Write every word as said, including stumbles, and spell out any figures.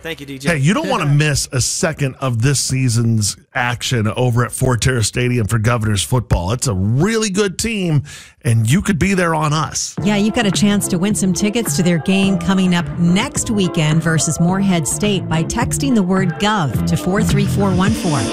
Thank you, D J. Hey, you don't want to miss a second of this season's action over at Fort Terrace Stadium for Governors football. It's a really good team, and you could be there on us. Yeah, you've got a chance to win some tickets to their game coming up next weekend versus Morehead State by texting the word GOV to four three four one four.